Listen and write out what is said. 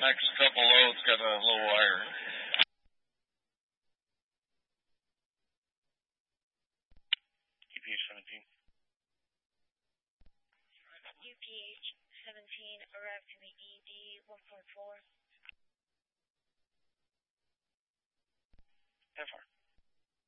Next couple loads got a little wiring. UPH 17. UPH 17 arrived to the ED 1.4. How far?